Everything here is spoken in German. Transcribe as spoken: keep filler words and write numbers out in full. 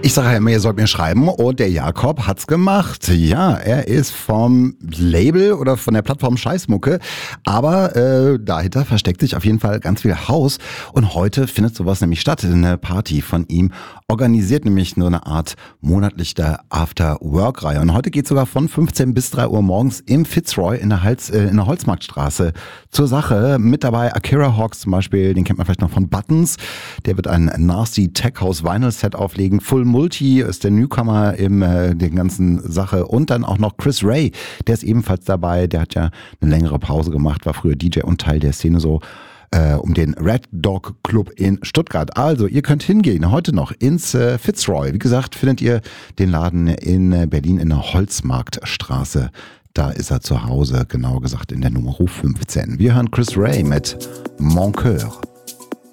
Ich sage ja immer, ihr sollt mir schreiben und der Jakob hat's gemacht. Ja, er ist vom Label oder von der Plattform Scheißmucke, aber äh, dahinter versteckt sich auf jeden Fall ganz viel Haus und heute findet sowas nämlich statt, eine Party von ihm, organisiert nämlich nur eine Art monatlicher After-Work-Reihe und heute geht sogar von fünfzehn bis drei Uhr morgens im Fitzroy in der, Hals, äh, in der Holzmarktstraße zur Sache. Mit dabei Akira Hawks zum Beispiel, den kennt man vielleicht noch von Buttons, der wird ein Nasty Tech House Vinyl Set auflegen, Full Multi ist der Newcomer in äh, der ganzen Sache und dann auch noch Chris Ray, der ist ebenfalls dabei, der hat ja eine längere Pause gemacht, war früher D J und Teil der Szene so äh, um den Red Dog Club in Stuttgart. Also ihr könnt hingehen, heute noch ins äh, Fitzroy. Wie gesagt, findet ihr den Laden in äh, Berlin in der Holzmarktstraße. Da ist er zu Hause, genau gesagt in der Nummer fünfzehn. Wir hören Chris Ray mit Mon Coeur.